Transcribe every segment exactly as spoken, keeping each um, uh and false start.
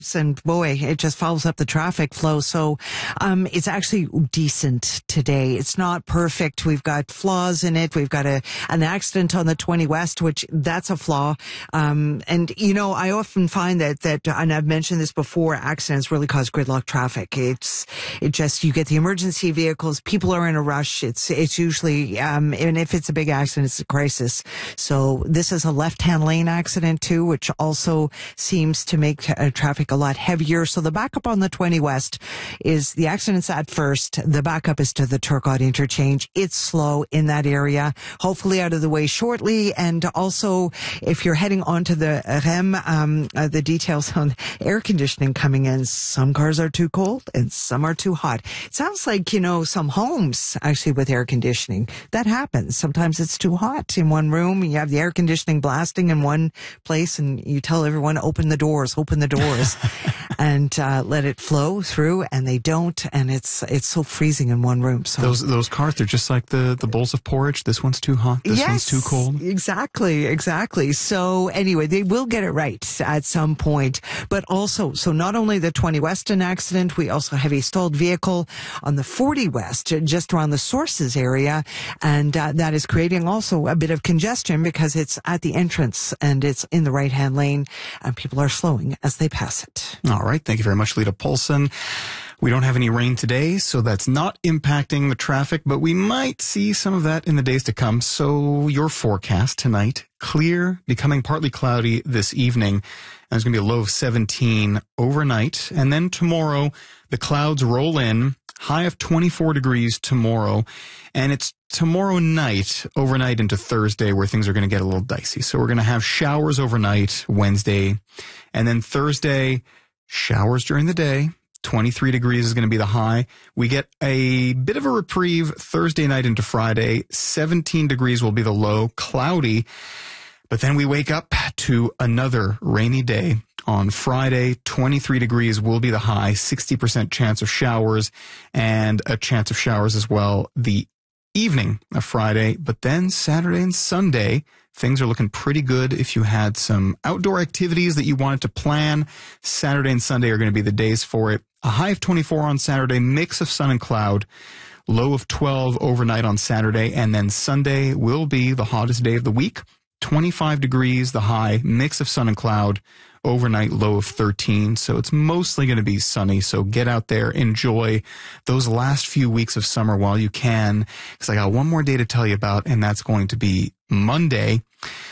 and boy, it just follows up the traffic flow. So, um, it's actually decent today. It's not perfect. We've got flaws in it. We've got a, an accident on the twenty West, which that's a flaw. Um, and you know, I often find that, that, and I've mentioned this before, accidents really cause gridlock traffic. It's, it just, you get the emergency vehicles, people are in a rush. It's, it's usually, um, and if it's a big accident, it's a crisis. So this is a left-hand lane accident too, which also seems to make uh, traffic a lot heavier. So the backup on the twenty West is the accident's at first. The backup is to the Turcotte interchange. It's slow in that area. Hopefully out of the way shortly. And also, if you're heading onto the R E M, um, uh, the details on air conditioning coming in. Some cars are too cold and some are too hot. It sounds like, you know, some homes actually with air conditioning. That happens. Sometimes it's too hot in one room. You have the air conditioning blasting in one place and you tell everyone, open the doors, open the doors. and uh, let it flow through, and they don't, and it's it's so freezing in one room. So those those cars, they're just like the the bowls of porridge. This one's too hot. This yes, one's too cold. Exactly, exactly. So anyway, they will get it right at some point. But also, so not only the twenty West an accident, we also have a stalled vehicle on the forty West, just around the Sources area, and uh, that is creating also a bit of congestion because it's at the entrance and it's in the right hand lane, and people are slowing as they pass it. All right. Thank you very much, Lita Paulson. We don't have any rain today, so that's not impacting the traffic, but we might see some of that in the days to come. So your forecast tonight, clear, becoming partly cloudy this evening. And there's going to be a low of seventeen overnight. And then tomorrow, the clouds roll in, high of twenty-four degrees tomorrow. And it's tomorrow night, overnight into Thursday, where things are going to get a little dicey. So we're going to have showers overnight, Wednesday. And then Thursday, showers during the day. twenty-three degrees is going to be the high. We get a bit of a reprieve Thursday night into Friday. seventeen degrees will be the low, cloudy. But then we wake up to another rainy day on Friday. twenty-three degrees will be the high, sixty percent chance of showers, and a chance of showers as well the evening of Friday. But then Saturday and Sunday, things are looking pretty good. If you had some outdoor activities that you wanted to plan, Saturday and Sunday are going to be the days for it. A high of twenty-four on Saturday, mix of sun and cloud, low of twelve overnight on Saturday, and then Sunday will be the hottest day of the week. twenty-five degrees, the high, mix of sun and cloud, overnight low of thirteen. So it's mostly going to be sunny. So get out there, enjoy those last few weeks of summer while you can. Because I got one more day to tell you about, and that's going to be Monday.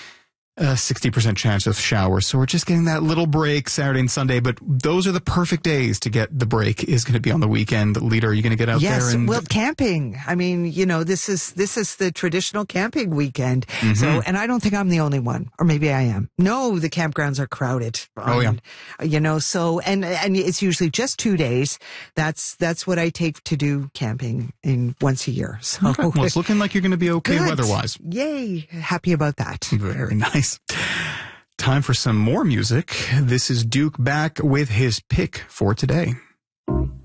A sixty percent chance of showers. So we're just getting that little break Saturday and Sunday, but those are the perfect days to get the break is going to be on the weekend. Lita, are you going to get out yes, there? And well, camping. I mean, you know, this is, this is the traditional camping weekend. Mm-hmm. So, and I don't think I'm the only one, or maybe I am. No, the campgrounds are crowded. Oh, yeah. You know, so, and, and it's usually just two days. That's, that's what I take to do camping in once a year. So okay. Well, it's looking like you're going to be okay good. Weather-wise. Yay. Happy about that. Very nice. Time for some more music. This is Duke back with his pick for today.